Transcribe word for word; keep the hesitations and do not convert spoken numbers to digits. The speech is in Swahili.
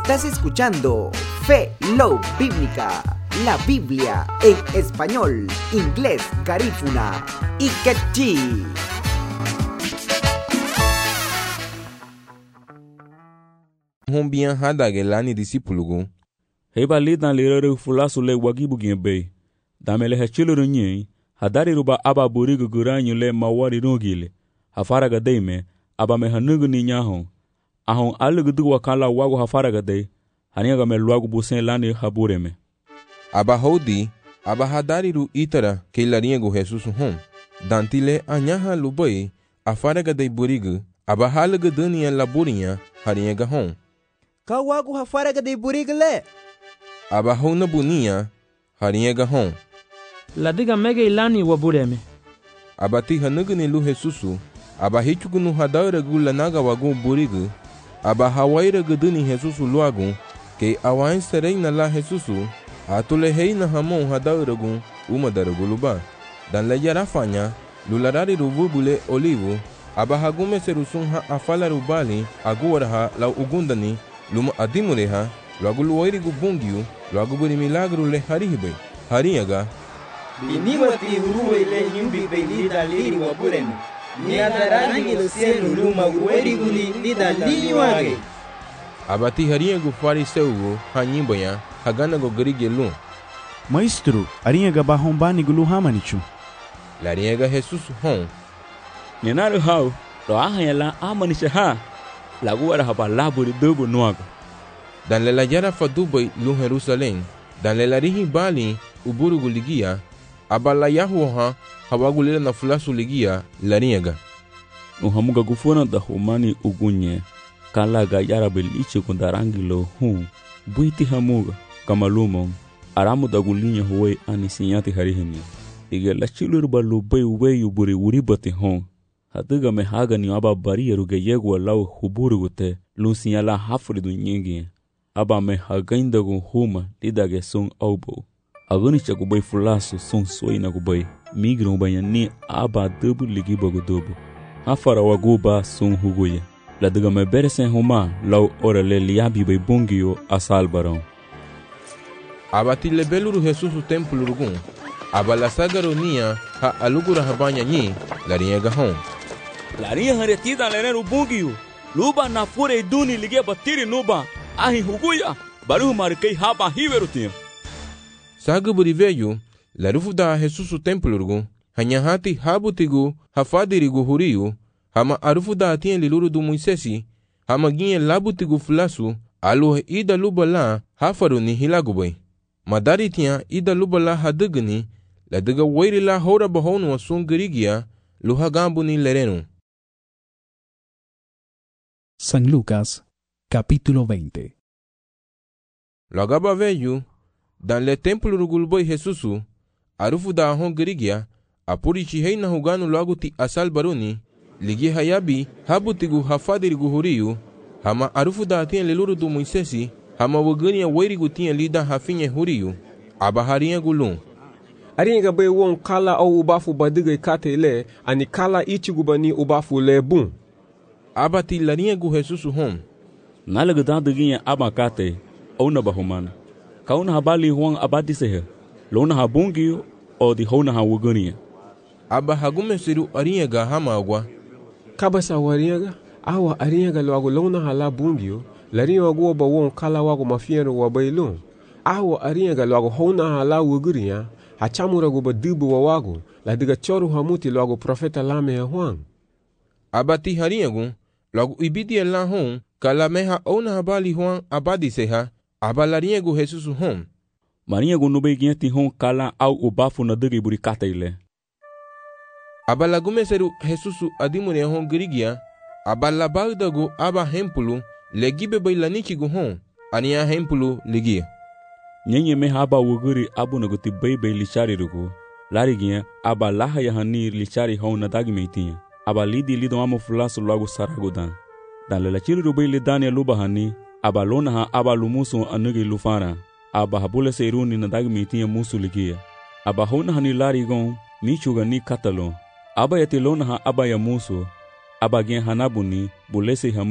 Estás escuchando Fe, Love Bíblica, la Biblia en español, inglés, garífuna y quechí. Hon bien hada gelani discípulo. Heba lidan lere fulasu le wagibu gebe. Damele hachilo nyi, hadari ruba aba burigu guranyu le mawari rogile. Hafaraga deime, aba me hanugu ni nyaho. Ahon alugu du wakala wagu hafaraga de, haniaga me luagu busen lani habureme. Aba hodi, aba hadari ru itara ke lariego Jesus hon. Dantile anyaha lubai, afaraga de burigu, aba halugu dunia laburinha, haniaga hon. Ka wagu hafaraga de burigu le. Aba hona bunia, haniaga hon. Ladiga mege ilani wabureme. Aba ti hanugu ni lu Jesusu, aba hichugu nu hadaira gu lanaga wagu burigu, aba hawaira guduni Jesusu luagu, ke awain sereina la Jesusu, atule heina hamon hadaira gu umadara guluba. Dan le yarafanya, lularari rububule olivu, aba hagume serusun ha afala rubali, aguwaraha la ugundani, luma adimureha, luagu luwairi gu bungiu, luagu buri milagru le harihibe, hariyaga, Biniwati uruwe le nyumbi be lida liri wa bureme. Ni adarangi lo selu luma uweri guli lida liri wage. abati harinha gu fariseu hanyimboya hagana go grige lu. Maestro, arinha ga bahombani gulu hamanichu. Larinha ga Jesus hon. Nenaru hau, lo ahanya la amanisha ha. Lagu ara haba laburi dubu nuago. Dan le la yara fa Dubai lu Jerusalem, dan le la rihi bali uburu gu ligia, abala yahuha hawagulila na fulasu ligia larinha ga. Nuhamuga gufuna da humani ugunye. Kala ga yara beliche kundarangi lo hu. Buiti hamuga kamalumon. Aramu da gulinya huwe anisinyati harihemi. Iga la chilur balu bay we uburi uribati hon. Hatuga me haga ni aba bari eruge yegwa lau huburu gute. Lusinya la hafri du nyingi. Aba me hagainda gu huma lidage sung aubo. Aguni cha gubay fulasu sung soy na gubay. Migre ubaya ni aba dubu ligiba gu dubu. Hafara waguba sung huguye. La diga me beresen huma lau ora le liabi bay bungio asal barão. Abati le beluru Jesus o templo rugun. Aba la sagaronia ha alugura habanya ni larinha ga hon. Larinha haretida leneru bungio. Luba na fure duni ligia batiri nuba. Ahi huguya. Baru markei haba hiverutinha. Saga buriveyu la rufuda Jesus o templo rugun. Hanyahati habutigu hafadirigu huriu. Hama arufuda atien liluru du Moisesi. Hama ginye labutigu fulasu. Alu ida luba la hafaru ni hilagubay. Madari tinha ida luba la hadugni. La diga wairi la hora bahonu wa sun garigia. Luhagambu ni lerenu. San Lucas, capítulo veinte. Lagaba veyu. Dan le templo rugulboy Jesusu. Arufuda ahon garigia. Apuri chiheina huganu laguti asal baruni. Ligi hayabi habutigu hafadirigu huriu. Hama arufuda atien leluru du Moisesi. Hama wagania wairigu tinha lida hafinye huriu. Aba harinha gulun. Aringa bay won kala au ubafu badiga kate le. Ani kala ichigu bani ubafu le bun. Aba ti larinha gu Jesusu hon. Nalaga danduginha aba kate. Ona bahumana. Kauna habali huang abadi sehe. Lona habungio o di hona hawagania. Aba hagume siru arinha ga hama agwa. Kabasa waringa awa aringa lwago lona hala bungio. Larinha wago ba won kala wago mafiero wa bailon. Awa aringa lwago hona hala wuguria. Hachamura go ba dubu wa wago. La diga choru hamuti lwago profeta lame ya huang. Abati harinha gun. Lwago ibidi la hon. Kala meha ona habali huang abadi seha. Aba larinha gu Jesusu hon. Marinha gu nube ginti hon kala au ubafu na dugi buri kate ile. Aba lagume seru Jesusu adimune hon girigia. Aba labaudagu aba hempulu. Legibe bay lanichigu hon. Ania hempulu ligia. Nyenye me haba wuguri abu na guti bebe lichari rugu. Lari ginha aba laha ya hani lichari hon na dagi meitinha. Aba lidi lido amo fulasu lagu saragudan. Dan lela chiri rubai lidani ya luba hani. Aba lona ha aba lumusu anugi lufana. Aba habule seiruni na dagi meitinha musu ligia. Aba hona hani lari gon michuga ni katalon. Aba yati lona ha aba ya musu. Aba gen hanabuni bulese